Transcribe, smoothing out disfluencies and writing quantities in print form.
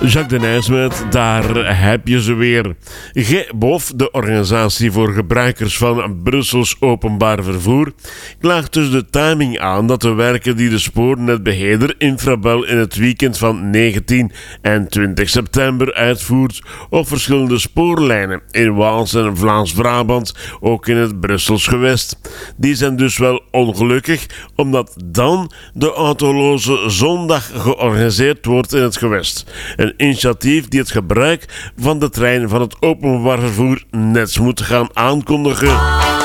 Jacques de Nijsmet, daar heb je ze weer. GBOF, de organisatie voor gebruikers van Brussels openbaar vervoer, klaagt dus de timing aan dat de werken die de spoornetbeheerder Infrabel in het weekend van 19 en 20 september uitvoert op verschillende spoorlijnen in Waals en Vlaams-Brabant, ook in het Brussels gewest. Die zijn dus wel ongelukkig, omdat dan de autoloze zondag georganiseerd wordt in het gewest. Een initiatief die het gebruik van de trein van het openbaar vervoer net moet gaan aankondigen.